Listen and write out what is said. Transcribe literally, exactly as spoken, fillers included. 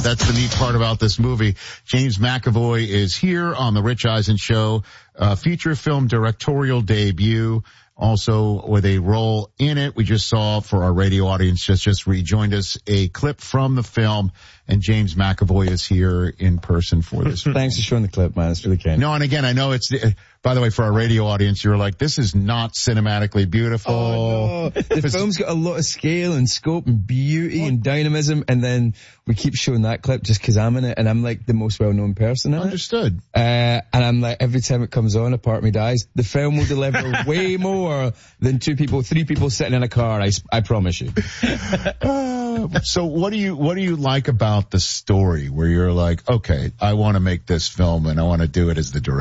That's the neat part about this movie. James McAvoy is here on the Rich Eisen Show, uh, feature film directorial debut, also with a role in it. We just saw, for our radio audience, just, just rejoined us, a clip from the film, and James McAvoy is here in person for this. Thanks for showing the clip, man. It's really kind. No, and again, I know it's, the, by the way, for our radio audience, you're like, this is not cinematically beautiful. Oh, no. The film's got a lot of scale and scope and beauty and dynamism, and then we keep showing that clip just because I'm in it, and I'm like the most well-known person in Understood. it. Uh, and I'm like, every time it comes on, a part of me dies. The film will deliver way more than two people, three people sitting in a car, I, I promise you. uh, so what do you, what do you like about the story where you're like, okay, I want to make this film and I want to do it as the director?